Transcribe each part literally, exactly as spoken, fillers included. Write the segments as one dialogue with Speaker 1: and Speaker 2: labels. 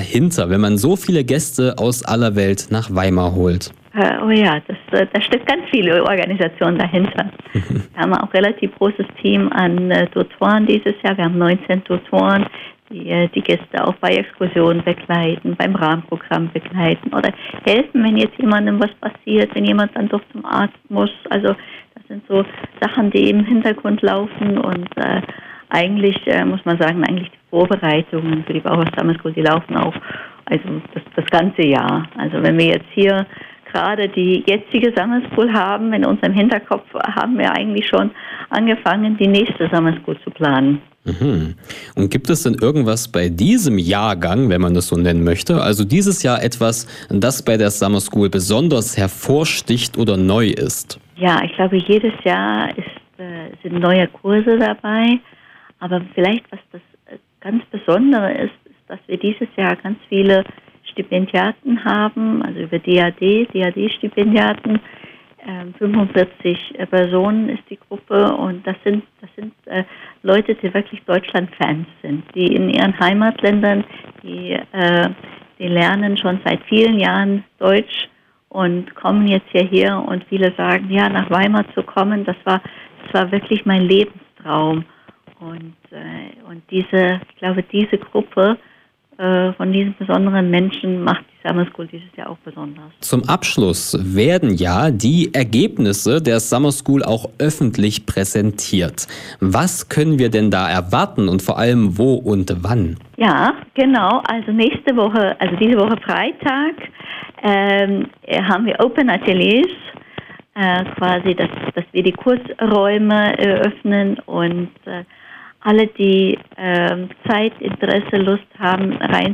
Speaker 1: dahinter, wenn man so viele Gäste aus aller Welt nach Weimar holt?
Speaker 2: Äh, oh ja, das, äh, da steckt ganz viele Organisationen dahinter. Wir haben auch ein relativ großes Team an äh, Tutoren dieses Jahr. Wir haben neunzehn Tutoren, die äh, die Gäste auch bei Exkursionen begleiten, beim Rahmenprogramm begleiten oder helfen, wenn jetzt jemandem was passiert, wenn jemand dann doch zum Arzt muss. Also das sind so Sachen, die im Hintergrund laufen und äh, eigentlich äh, muss man sagen, eigentlich die Vorbereitungen für die Bauhaus Summer School, die laufen auch also das, das ganze Jahr. Also wenn wir jetzt hier gerade die jetzige Summer School haben, in unserem Hinterkopf haben wir eigentlich schon angefangen, die nächste Summer School zu planen.
Speaker 1: Mhm. Und gibt es denn irgendwas bei diesem Jahrgang, wenn man das so nennen möchte, also dieses Jahr etwas, das bei der Summer School besonders hervorsticht oder neu ist?
Speaker 2: Ja, ich glaube, jedes Jahr ist, äh, sind neue Kurse dabei, aber vielleicht was das ganz Besondere ist, ist, dass wir dieses Jahr ganz viele Stipendiaten haben, also über D A D, D A D-Stipendiaten. Ähm, fünfundvierzig Personen ist die Gruppe und das sind das sind äh, Leute, die wirklich Deutschland-Fans sind, die in ihren Heimatländern, die, äh, die lernen schon seit vielen Jahren Deutsch und kommen jetzt hierher und viele sagen, ja, nach Weimar zu kommen, das war das war wirklich mein Lebenstraum und äh, und diese, ich glaube, diese Gruppe von diesen besonderen Menschen macht die Summer School dieses Jahr auch besonders.
Speaker 1: Zum Abschluss werden ja die Ergebnisse der Summer School auch öffentlich präsentiert. Was können wir denn da erwarten und vor allem wo und wann?
Speaker 2: Ja, genau. Also nächste Woche, also diese Woche Freitag, ähm, haben wir Open Ateliers, äh, quasi, dass, dass wir die Kursräume eröffnen und äh, alle, die äh, Zeit, Interesse, Lust haben,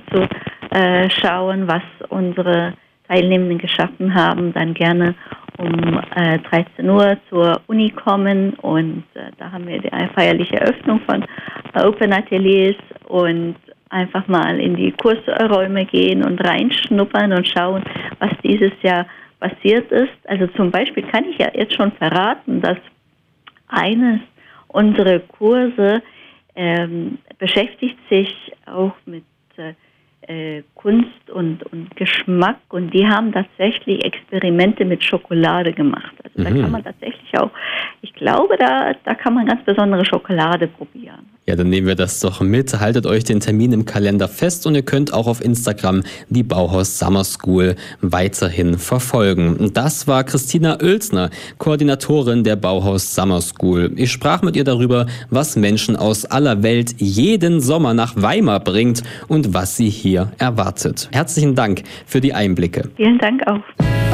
Speaker 2: reinzuschauen, was unsere Teilnehmenden geschaffen haben, dann gerne um äh, dreizehn Uhr zur Uni kommen und äh, da haben wir die feierliche Eröffnung von Open Ateliers und einfach mal in die Kursräume gehen und reinschnuppern und schauen, was dieses Jahr passiert ist. Also zum Beispiel kann ich ja jetzt schon verraten, dass eines unserer Kurse Ähm, beschäftigt sich auch mit äh, Kunst und, und Geschmack und die haben tatsächlich Experimente mit Schokolade gemacht. Also mhm. da kann man tatsächlich auch, ich glaube, da, da kann man ganz besondere Schokolade probieren.
Speaker 1: Ja, dann nehmen wir das doch mit. Haltet euch den Termin im Kalender fest und ihr könnt auch auf Instagram die Bauhaus Summer School weiterhin verfolgen. Und das war Christina Oelsner, Koordinatorin der Bauhaus Summer School. Ich sprach mit ihr darüber, was Menschen aus aller Welt jeden Sommer nach Weimar bringt und was sie hier erwartet. Herzlichen Dank für die Einblicke.
Speaker 2: Vielen Dank auch.